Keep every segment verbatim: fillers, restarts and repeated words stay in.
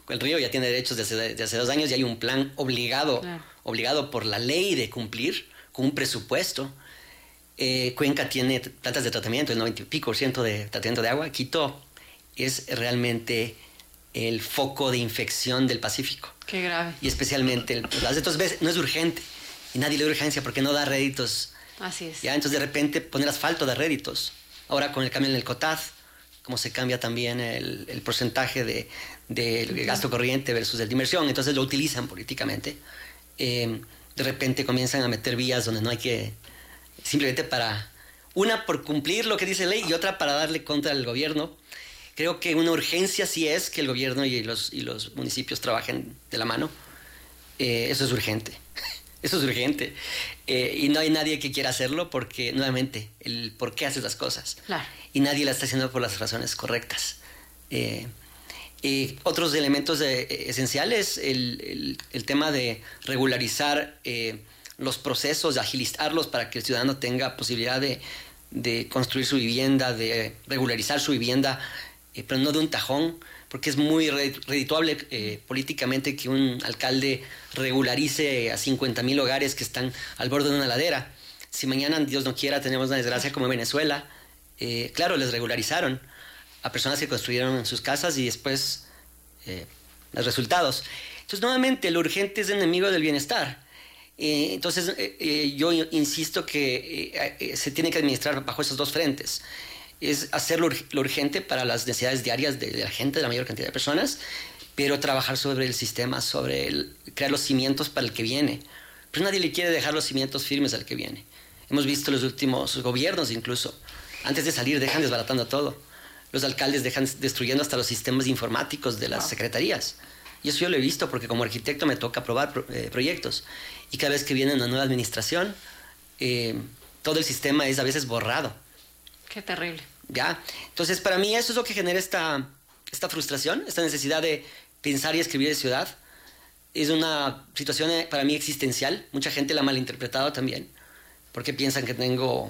el río ya tiene derechos desde, desde hace dos años y hay un plan obligado, claro. obligado por la ley de cumplir con un presupuesto. Eh, Cuenca tiene plantas de tratamiento, el noventa y pico por ciento de tratamiento de agua. Quito es realmente el foco de infección del Pacífico. Qué grave. Y especialmente el, entonces ves, no es urgente y nadie le da urgencia porque no da réditos. Así es. ¿Ya? Entonces de repente poner asfalto da réditos. Ahora con el cambio en el COTAD, como se cambia también el, el porcentaje de, de uh-huh. gasto corriente versus el de inversión, entonces lo utilizan políticamente. Eh, de repente comienzan a meter vías donde no hay que, simplemente para, una por cumplir lo que dice la ley y otra para darle contra al gobierno. Creo que una urgencia sí es que el gobierno y los, y los municipios trabajen de la mano. Eh, eso es urgente. Eso es urgente. Eh, y no hay nadie que quiera hacerlo porque, nuevamente, el por qué haces las cosas. Claro. Y nadie la está haciendo por las razones correctas. Eh, eh, otros elementos de, eh, esenciales, el, el, el tema de regularizar eh, los procesos, de agilizarlos para que el ciudadano tenga posibilidad de, de construir su vivienda, de regularizar su vivienda, eh, pero no de un tajón, porque es muy redituable eh, políticamente que un alcalde regularice a cincuenta mil hogares que están al borde de una ladera. Si mañana, Dios no quiera, tenemos una desgracia como en Venezuela, eh, claro, les regularizaron a personas que construyeron sus casas y después eh, los resultados. Entonces, nuevamente, lo urgente es enemigo del bienestar. Eh, entonces, eh, eh, yo insisto que eh, eh, se tiene que administrar bajo esos dos frentes. Es hacer lo, lo urgente para las necesidades diarias de, de la gente, de la mayor cantidad de personas, pero trabajar sobre el sistema, sobre el, crear los cimientos para el que viene. Pero nadie le quiere dejar los cimientos firmes al que viene. Hemos visto los últimos gobiernos incluso, antes de salir dejan desbaratando todo. Los alcaldes dejan destruyendo hasta los sistemas informáticos de las wow. secretarías. Y eso yo lo he visto porque como arquitecto me toca aprobar pro, eh, proyectos. Y cada vez que viene una nueva administración, eh, todo el sistema es a veces borrado. Qué terrible. ¿Ya? Entonces, para mí eso es lo que genera esta, esta frustración, esta necesidad de pensar y escribir de ciudad. Es una situación para mí existencial. Mucha gente la ha malinterpretado también, porque piensan que tengo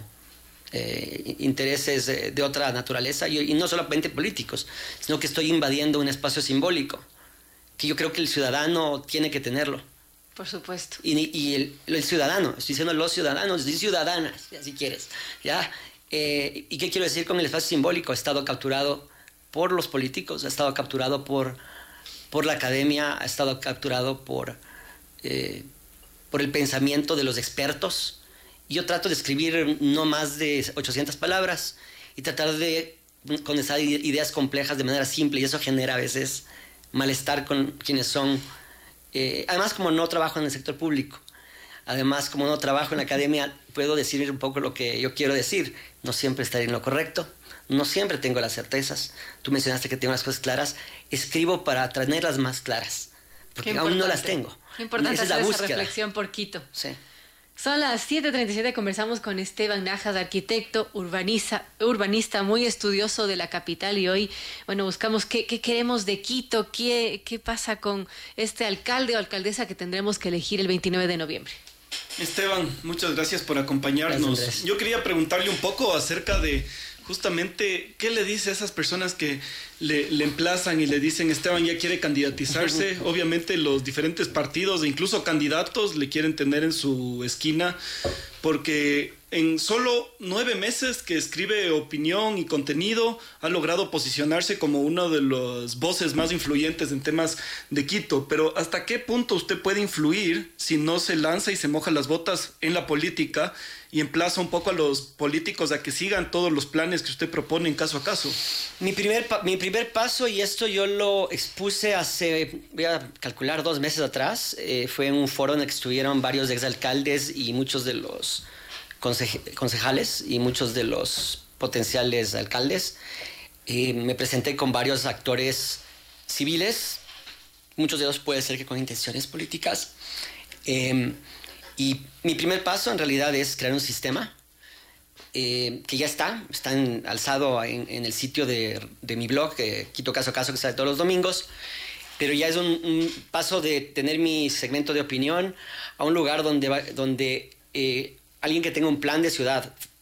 eh, intereses de, de otra naturaleza, y, y no solamente políticos, sino que estoy invadiendo un espacio simbólico, que yo creo que el ciudadano tiene que tenerlo. Por supuesto. Y, y el, el ciudadano, estoy diciendo los ciudadanos y ciudadanas, si quieres, ¿ya? Eh, ¿Y qué quiero decir con el espacio simbólico? Ha estado capturado por los políticos, ha estado capturado por, por la academia, ha estado capturado por, eh, por el pensamiento de los expertos. Yo trato de escribir no más de ochocientas palabras y tratar de condensar ideas complejas de manera simple, y eso genera a veces malestar con quienes son. Eh, además, como no trabajo en el sector público, además, como no trabajo en la academia, puedo decir un poco lo que yo quiero decir. No siempre estaré en lo correcto, no siempre tengo las certezas. Tú mencionaste que tengo las cosas claras. Escribo para tenerlas más claras, porque aún no las tengo. Qué importante hacer esa reflexión por Quito. Sí. Son las siete treinta y siete, conversamos con Esteban Nájad, arquitecto, urbaniza, urbanista, muy estudioso de la capital, y hoy, bueno, buscamos qué, qué queremos de Quito, qué, qué pasa con este alcalde o alcaldesa que tendremos que elegir el veintinueve de noviembre. Esteban, muchas gracias por acompañarnos. Gracias, Yo quería preguntarle un poco acerca de justamente qué le dice a esas personas que le, le emplazan y le dicen Esteban ya quiere candidatizarse. Obviamente los diferentes partidos e incluso candidatos le quieren tener en su esquina, porque en solo nueve meses que escribe opinión y contenido ha logrado posicionarse como una de las voces más influyentes en temas de Quito. Pero ¿hasta qué punto usted puede influir si no se lanza y se moja las botas en la política y emplaza un poco a los políticos a que sigan todos los planes que usted propone en caso a caso? Mi primer, pa- mi primer paso, y esto yo lo expuse hace, voy a calcular, dos meses atrás, eh, fue en un foro en el que estuvieron varios exalcaldes y muchos de los conse- concejales y muchos de los potenciales alcaldes. Eh, me presenté con varios actores civiles, muchos de ellos puede ser que con intenciones políticas. Eh, y mi primer paso en realidad es crear un sistema eh, que ya está, está en, alzado en, en el sitio de, de mi blog, eh, Quito Caso a Caso, que sale todos los domingos, pero ya es un, un paso de tener mi segmento de opinión a un lugar donde, va, donde eh, alguien que tenga un plan de ciudad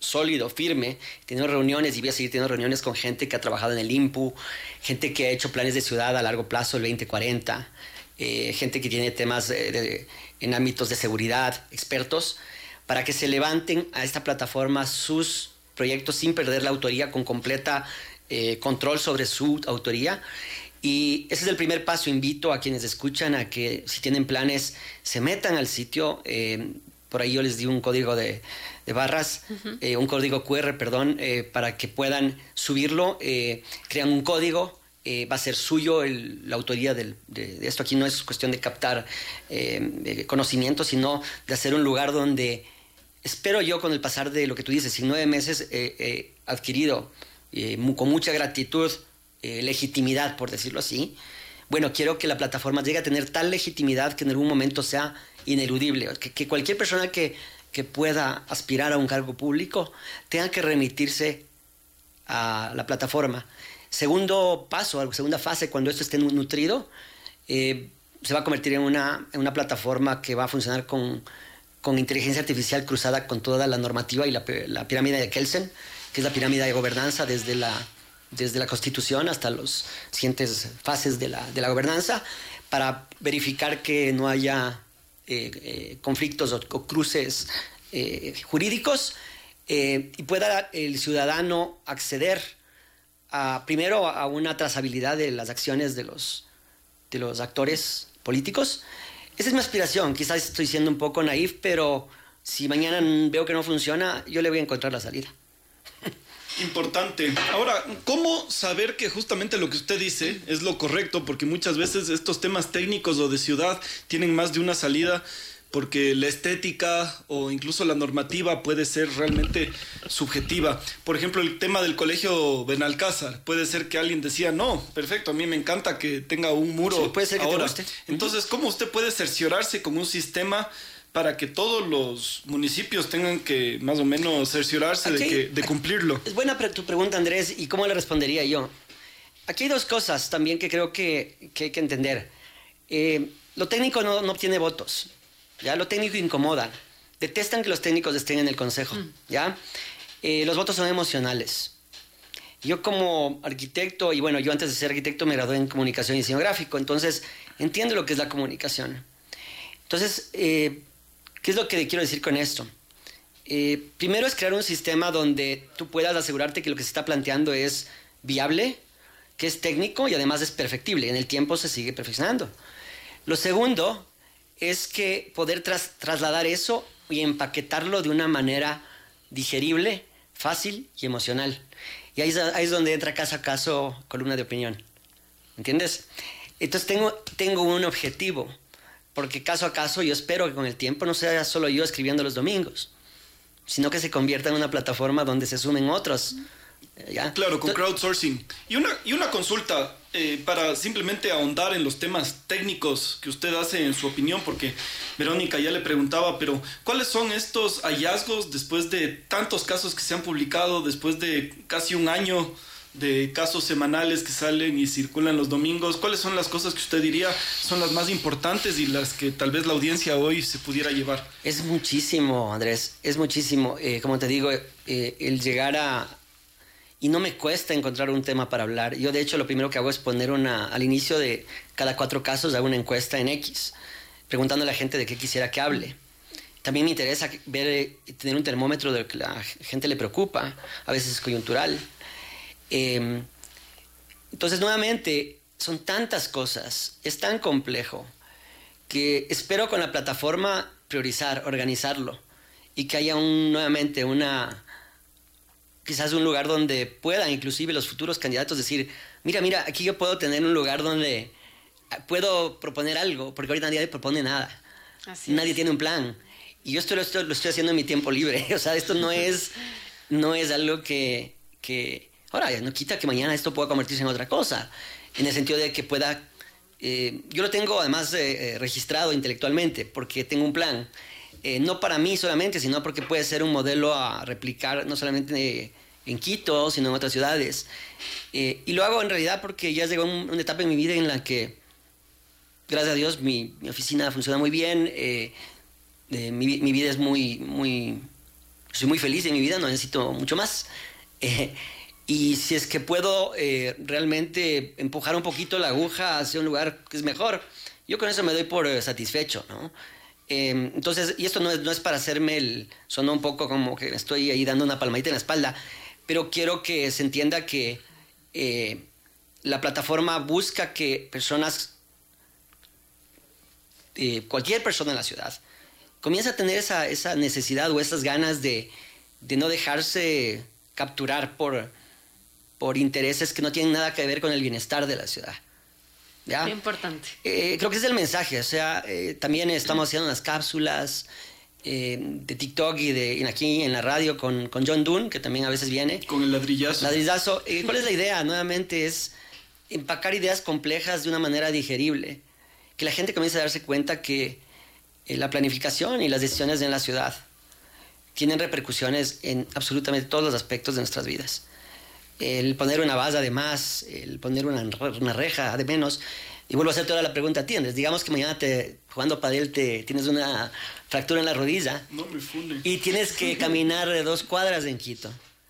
sólido, firme, teniendo reuniones y voy a seguir teniendo reuniones con gente que ha trabajado en el I N P U, gente que ha hecho planes de ciudad a largo plazo, el veinte cuarenta, eh, gente que tiene temas de, de, en ámbitos de seguridad, expertos, para que se levanten a esta plataforma sus proyectos sin perder la autoría, con completa eh, control sobre su autoría. Y ese es el primer paso. Invito a quienes escuchan a que si tienen planes se metan al sitio. Eh, por ahí yo les di un código de, de barras, uh-huh. eh, un código Q R, perdón, eh, para que puedan subirlo. Eh, crean un código, eh, va a ser suyo el, la autoría del, de, de esto. Aquí no es cuestión de captar eh, conocimiento, sino de hacer un lugar donde, espero yo, con el pasar de lo que tú dices, en nueve meses eh, eh, adquirido eh, con mucha gratitud, Eh, legitimidad, por decirlo así. Bueno, quiero que la plataforma llegue a tener tal legitimidad que en algún momento sea ineludible, que, que cualquier persona que, que pueda aspirar a un cargo público tenga que remitirse a la plataforma. Segundo paso, segunda fase, cuando esto esté nutrido, eh, se va a convertir en una, en una plataforma que va a funcionar con, con inteligencia artificial cruzada con toda la normativa y la, la pirámide de Kelsen, que es la pirámide de gobernanza desde la desde la Constitución hasta las siguientes fases de la, de la gobernanza, para verificar que no haya eh, eh, conflictos o, o cruces eh, jurídicos eh, y pueda el ciudadano acceder a, primero a una trazabilidad de las acciones de los, de los actores políticos. Esa es mi aspiración. Quizás estoy siendo un poco naif, pero si mañana veo que no funciona, yo le voy a encontrar la salida. Importante. Ahora, ¿cómo saber que justamente lo que usted dice es lo correcto? Porque muchas veces estos temas técnicos o de ciudad tienen más de una salida, porque la estética o incluso la normativa puede ser realmente subjetiva. Por ejemplo, el tema del colegio Benalcázar. Puede ser que alguien decía, no, perfecto, a mí me encanta que tenga un muro. Sí, puede ser que ahora. te guste. Entonces, ¿cómo usted puede cerciorarse con un sistema para que todos los municipios tengan que más o menos cerciorarse Aquí, de, que, de cumplirlo? Es buena tu pregunta, Andrés, y cómo le respondería yo. Aquí hay dos cosas también que creo que, que hay que entender. Eh, lo técnico no, no obtiene votos, ¿ya? Lo técnico incomoda. Detestan que los técnicos estén en el consejo, mm. ¿ya? Eh, los votos son emocionales. Yo como arquitecto, y bueno, yo antes de ser arquitecto me gradué en comunicación y diseño gráfico, entonces entiendo lo que es la comunicación. Entonces, eh, ¿qué es lo que quiero decir con esto? Eh, primero es crear un sistema donde tú puedas asegurarte que lo que se está planteando es viable, que es técnico y además es perfectible. En el tiempo se sigue perfeccionando. Lo segundo es que poder tras, trasladar eso y empaquetarlo de una manera digerible, fácil y emocional. Y ahí es, ahí es donde entra caso a caso columna de opinión. ¿Entiendes? Entonces tengo, tengo un objetivo. Porque caso a caso yo espero que con el tiempo no sea solo yo escribiendo los domingos, sino que se convierta en una plataforma donde se sumen otros. ¿Ya? Claro, con crowdsourcing. Y una, y una consulta eh, para simplemente ahondar en los temas técnicos que usted hace en su opinión, porque Verónica ya le preguntaba, pero ¿cuáles son estos hallazgos después de tantos casos que se han publicado, después de casi un año de casos semanales que salen y circulan los domingos? ¿Cuáles son las cosas que usted diría son las más importantes y las que tal vez la audiencia hoy se pudiera llevar? Es muchísimo, Andrés, es muchísimo. Eh, como te digo, eh, el llegar a... Y no me cuesta encontrar un tema para hablar. Yo, de hecho, lo primero que hago es poner una... Al inicio de cada cuatro casos hago una encuesta en X, preguntando a la gente de qué quisiera que hable. También me interesa ver, tener un termómetro de lo que la gente le preocupa. A veces es coyuntural. Eh, entonces, nuevamente, son tantas cosas, es tan complejo, que espero con la plataforma priorizar, organizarlo, y que haya un, nuevamente una, quizás un lugar donde puedan inclusive los futuros candidatos decir, mira, mira, aquí yo puedo tener un lugar donde puedo proponer algo, porque ahorita nadie propone nada. Así nadie es. Tiene un plan. Y yo esto lo estoy, lo estoy haciendo en mi tiempo libre. O sea, esto no es, no es algo que... que Ahora, no quita que mañana esto pueda convertirse en otra cosa, en el sentido de que pueda... Eh, yo lo tengo además eh, registrado intelectualmente, porque tengo un plan, eh, no para mí solamente, sino porque puede ser un modelo a replicar, no solamente eh, en Quito, sino en otras ciudades. Eh, y lo hago en realidad porque ya llegó un, una etapa en mi vida en la que, gracias a Dios, mi, mi oficina funciona muy bien, eh, eh, mi, mi vida es muy... muy soy muy feliz en mi vida, no necesito mucho más. Eh, y si es que puedo eh, realmente empujar un poquito la aguja hacia un lugar que es mejor, yo con eso me doy por eh, satisfecho, ¿no? Eh, entonces, y esto no es, no es para hacerme el... Sonó un poco como que estoy ahí dando una palmadita en la espalda, pero quiero que se entienda que eh, la plataforma busca que personas, eh, cualquier persona en la ciudad, comience a tener esa, esa necesidad o esas ganas de, de no dejarse capturar por, por intereses que no tienen nada que ver con el bienestar de la ciudad. ¿Ya? Muy importante. Eh, creo que ese es el mensaje. O sea, eh, también estamos haciendo unas cápsulas eh, de TikTok y de y aquí en la radio con, con John Dunn, que también a veces viene. Con el ladrillazo. Ladrillazo. Eh, ¿Cuál es la idea? Nuevamente es empacar ideas complejas de una manera digerible. Que la gente comience a darse cuenta que eh, la planificación y las decisiones en la ciudad tienen repercusiones en absolutamente todos los aspectos de nuestras vidas. El poner una valla de más, el poner una, una reja de menos. Y vuelvo a hacerte ahora la pregunta a ti, Andrés. Digamos que mañana te, jugando padel te, tienes una fractura en la rodilla. No me funde. Y tienes que caminar dos cuadras en Quito.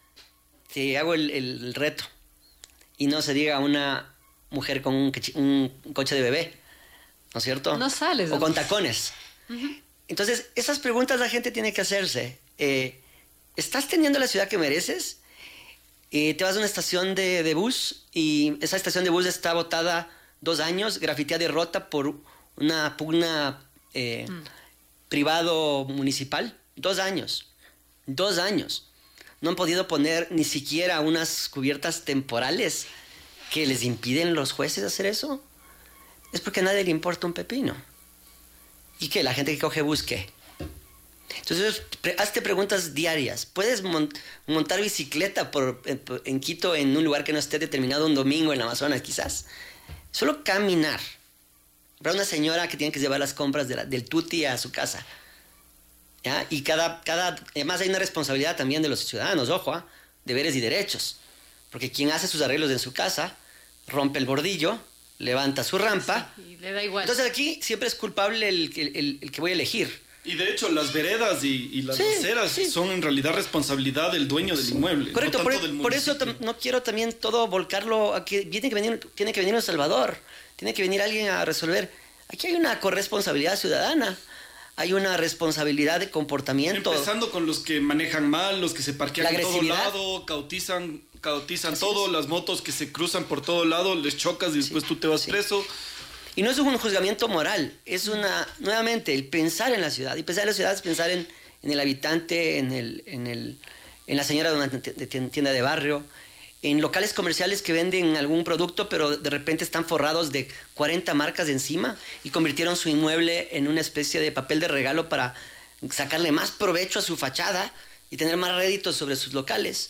Te hago el, el, el reto. Y no se diga una mujer con un, un coche de bebé, ¿no es cierto? No sales. O con tacones. Uh-huh. Entonces, esas preguntas la gente tiene que hacerse. Eh, ¿Estás teniendo la ciudad que mereces? Eh, te vas a una estación de, de bus y esa estación de bus está botada dos años, grafiteada y rota por una pugna eh, mm. privado municipal. Dos años. Dos años. No han podido poner ni siquiera unas cubiertas temporales que les impiden los jueces hacer eso. Es porque a nadie le importa un pepino. ¿Y qué? La gente que coge bus, ¿qué? Entonces, pre- hazte preguntas diarias. ¿Puedes mon- montar bicicleta por, en, en Quito en un lugar que no esté determinado un domingo en el Amazonas, quizás? Solo caminar. Para una señora que tiene que llevar las compras de la, del tuti a su casa. ¿Ya? Y cada, cada... Además hay una responsabilidad también de los ciudadanos, ojo, ¿eh? Deberes y derechos. Porque quien hace sus arreglos en su casa, rompe el bordillo, levanta su rampa. Sí, y le da igual. Entonces aquí siempre es culpable el, el, el, el que voy a elegir. Y de hecho, las veredas y, y las sí, aceras sí. son en realidad responsabilidad del dueño del inmueble. Correcto, no por, tanto del por eso no quiero también todo volcarlo a que tiene que venir, tiene que venir un Salvador, tiene que venir alguien a resolver. Aquí hay una corresponsabilidad ciudadana, hay una responsabilidad de comportamiento. Empezando con los que manejan mal, los que se parquean en todo lado, cautizan, cautizan todo, es. Las motos que se cruzan por todo lado, les chocas y después sí, tú te vas sí. preso. Y no es un juzgamiento moral, es una, nuevamente, el pensar en la ciudad. Y pensar en la ciudad es pensar en, en el habitante, en, el, en, el, en la señora de una tienda de barrio, en locales comerciales que venden algún producto, pero de repente están forrados de cuarenta marcas encima y convirtieron su inmueble en una especie de papel de regalo para sacarle más provecho a su fachada y tener más réditos sobre sus locales.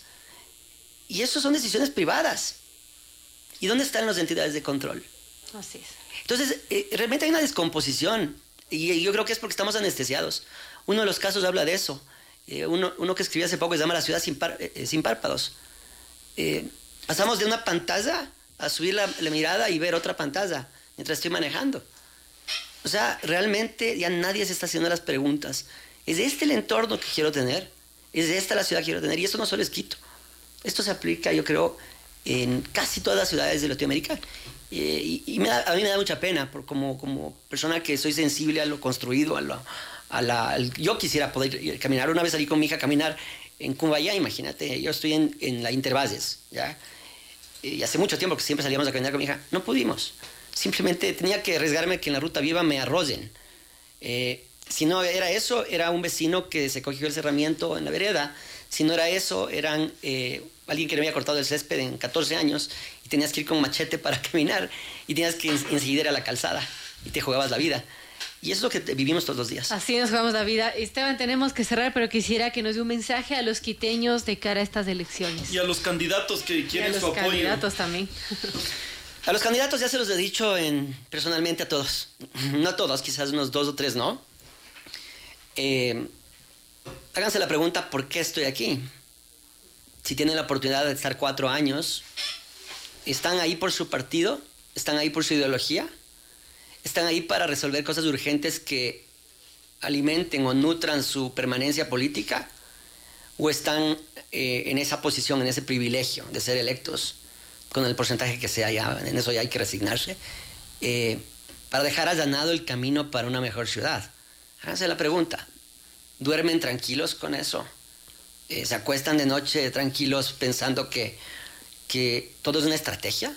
Y eso son decisiones privadas. ¿Y dónde están las entidades de control? Así es. Entonces, eh, realmente hay una descomposición y, y yo creo que es porque estamos anestesiados. Uno de los casos habla de eso. Eh, uno, uno que escribí hace poco se llama La ciudad sin, par, eh, sin párpados. Eh, pasamos de una pantalla a subir la, la mirada y ver otra pantalla mientras estoy manejando. O sea, realmente ya nadie se está haciendo las preguntas. ¿Es este el entorno que quiero tener? ¿Es esta la ciudad que quiero tener? Y esto no solo es Quito. Esto se aplica, yo creo, en casi todas las ciudades de Latinoamérica. Eh, y y me da, a mí me da mucha pena, por como, como persona que soy sensible a lo construido, a lo, a la, al, yo quisiera poder ir, caminar. Una vez salí con mi hija a caminar en Cumbayá, imagínate, yo estoy en, en la Interbases, ¿ya? Y hace mucho tiempo que siempre salíamos a caminar con mi hija, no pudimos. Simplemente tenía que arriesgarme que en la ruta viva me arrollen. Eh, si no era eso, era un vecino que se cogió el cerramiento en la vereda. Si no era eso, eran eh, alguien que le había cortado el césped en catorce años y tenías que ir con machete para caminar y tenías que enseguida ir a la calzada y te jugabas la vida. Y eso es lo que te, vivimos todos los días. Así nos jugamos la vida. Esteban, tenemos que cerrar, pero quisiera que nos dé un mensaje a los quiteños de cara a estas elecciones. Y a los candidatos que quieren su apoyo. A los candidatos también. A los candidatos ya se los he dicho en, personalmente a todos. No a todos, quizás unos dos o tres, ¿no? Eh... Háganse la pregunta, ¿por qué estoy aquí? Si tienen la oportunidad de estar cuatro años, ¿están ahí por su partido? ¿Están ahí por su ideología? ¿Están ahí para resolver cosas urgentes que alimenten o nutran su permanencia política? o están eh, en esa posición, en ese privilegio de ser electos, con el porcentaje que sea, ya, en eso ya hay que resignarse, eh, para dejar allanado el camino para una mejor ciudad. Háganse la pregunta, ¿duermen tranquilos con eso? Eh, ¿Se acuestan de noche tranquilos pensando que, que todo es una estrategia?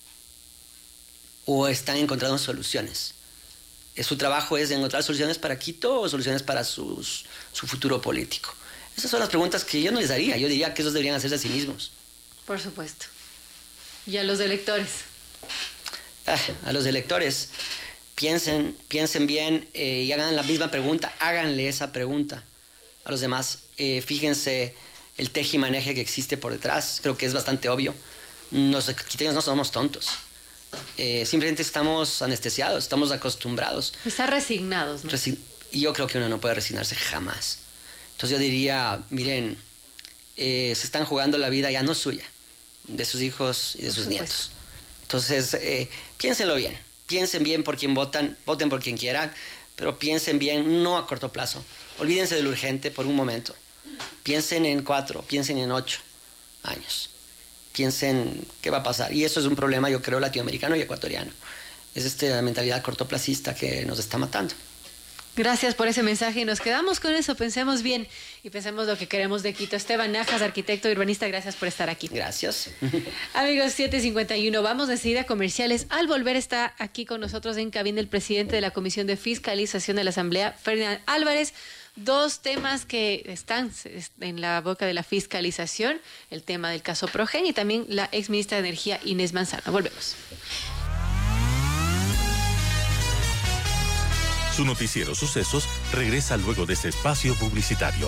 ¿O están encontrando soluciones? ¿Su trabajo es encontrar soluciones para Quito o soluciones para sus, su futuro político? Esas son las preguntas que yo no les haría. Yo diría que esos deberían hacerse a sí mismos. Por supuesto. ¿Y a los electores? Ah, a los electores, piensen, piensen bien eh, y hagan la misma pregunta. Háganle esa pregunta a los demás. Eh, fíjense el tejimaneje que existe por detrás. Creo que es bastante obvio. Los quiteños no somos tontos. Eh, simplemente estamos anestesiados, estamos acostumbrados. Están resignados, ¿no? Resi- y yo creo que uno no puede resignarse jamás. Entonces yo diría, miren, eh, se están jugando la vida ya no suya, de sus hijos y de sus nietos. Entonces, eh, piénsenlo bien, piensen bien por quien votan, voten por quien quieran, pero piensen bien, no a corto plazo. Olvídense de lo urgente por un momento. Piensen en cuatro, piensen en ocho años. Piensen qué va a pasar. Y eso es un problema, yo creo, latinoamericano y ecuatoriano. Es esta mentalidad cortoplacista que nos está matando. Gracias por ese mensaje y nos quedamos con eso. Pensemos bien y pensemos lo que queremos de Quito. Esteban Najas, arquitecto y urbanista, gracias por estar aquí. Gracias. Amigos, siete cincuenta y uno, vamos de seguida a comerciales. Al volver está aquí con nosotros en cabina el presidente de la Comisión de Fiscalización de la Asamblea, Ferdinand Álvarez. Dos temas que están en la boca de la fiscalización, el tema del caso Progen y también la exministra de Energía, Inés Manzano. Volvemos. Su noticiero Sucesos regresa luego de este espacio publicitario.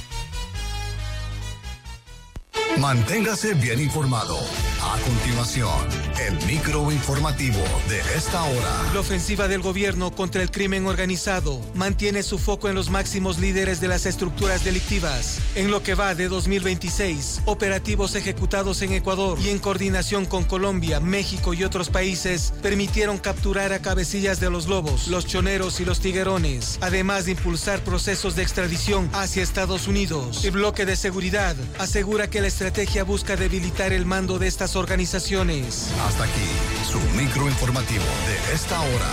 Manténgase bien informado. A continuación, el microinformativo de esta hora. La ofensiva del gobierno contra el crimen organizado mantiene su foco en los máximos líderes de las estructuras delictivas. En lo que va de dos mil veintiséis, operativos ejecutados en Ecuador y en coordinación con Colombia, México y otros países permitieron capturar a cabecillas de los lobos, los choneros y los tiguerones, además de impulsar procesos de extradición hacia Estados Unidos. El bloque de seguridad asegura que la estrategia busca debilitar el mando de estas organizaciones. Hasta aquí, su microinformativo de esta hora.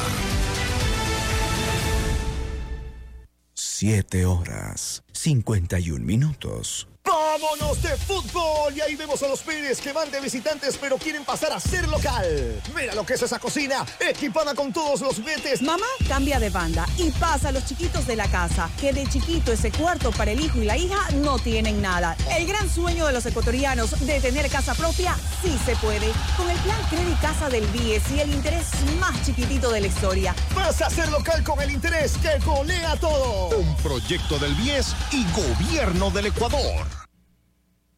Siete horas, cincuenta y un minutos. ¡Vámonos de fútbol! Y ahí vemos a los Pérez que van de visitantes pero quieren pasar a ser local. Mira lo que es esa cocina, equipada con todos los juguetes. Mamá cambia de banda y pasa a los chiquitos de la casa, que de chiquito ese cuarto para el hijo y la hija no tienen nada. El gran sueño de los ecuatorianos de tener casa propia sí se puede. Con el plan Credit Casa del B I E S y el interés más chiquitito de la historia. Pasa a ser local con el interés que golea todo. Un proyecto del B I E S y Gobierno del Ecuador.